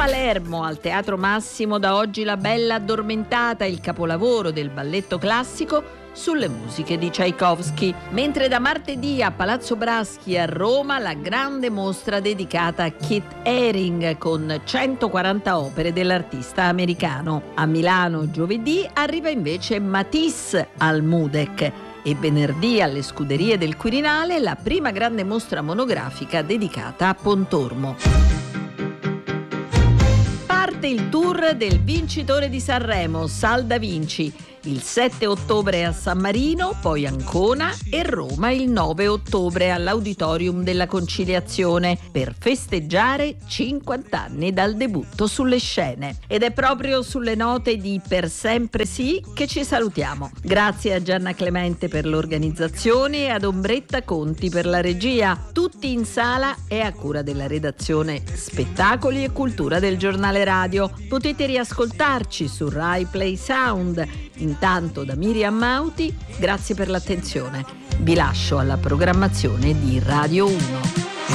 Palermo, al Teatro Massimo, da oggi La Bella Addormentata, il capolavoro del balletto classico sulle musiche di Tchaikovsky. Mentre da martedì a Palazzo Braschi a Roma la grande mostra dedicata a Keith Haring con 140 opere dell'artista americano. A Milano giovedì arriva invece Matisse al MUDEC e venerdì alle Scuderie del Quirinale la prima grande mostra monografica dedicata a Pontormo. Parte il tour del vincitore di Sanremo, Sal Da Vinci, il 7 ottobre a San Marino, poi Ancona e Roma il 9 ottobre all'Auditorium della Conciliazione per festeggiare 50 anni dal debutto sulle scene. Ed è proprio sulle note di Per Sempre Sì che ci salutiamo. Grazie a Gianna Clemente per l'organizzazione e ad Ombretta Conti per la regia. Tutti in sala è a cura della redazione Spettacoli e Cultura del Giornale Radio. Potete riascoltarci su Rai Play Sound. Intanto da Miriam Mauti, grazie per l'attenzione. Vi lascio alla programmazione di Radio 1.